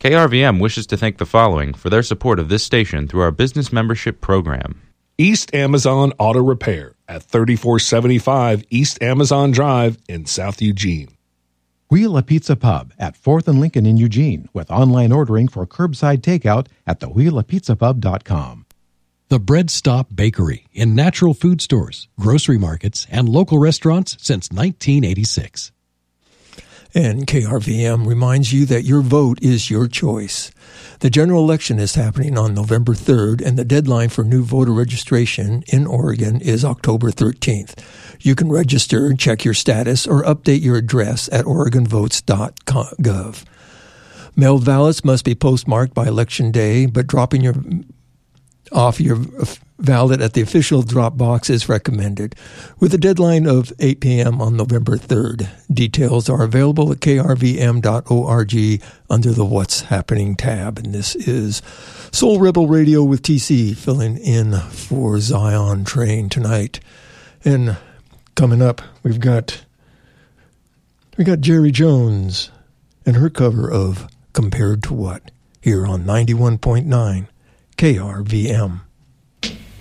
KRVM wishes to thank the following for their support of this station through our business membership program. East Amazon Auto Repair at 3475 East Amazon Drive in South Eugene. Wheel a Pizza Pub at 4th and Lincoln in Eugene with online ordering for curbside takeout at thewheelapizzapub.com. The Bread Stop Bakery in natural food stores, grocery markets, and local restaurants since 1986. And KRVM reminds you that your vote is your choice. The general election is happening on November 3rd, and the deadline for new voter registration in Oregon is October 13th. You can register, check your status, or update your address at OregonVotes.gov. Mailed ballots must be postmarked by Election Day, but dropping off your ballot at the official drop box is recommended, with a deadline of 8 p.m. on November 3rd. Details are available at krvm.org under the What's Happening tab. And this is Soul Rebel Radio with TC filling in for Zion Train tonight. And coming up, we got Jerry Jones and her cover of Compared to What here on 91.9 KRVM.